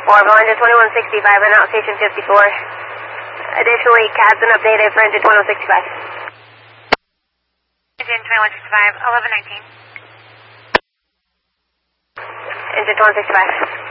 Orville, engine 2165 and out station 54. Additionally, CAD's been updated for engine 2165. Engine 2165, 1119. Engine 2165.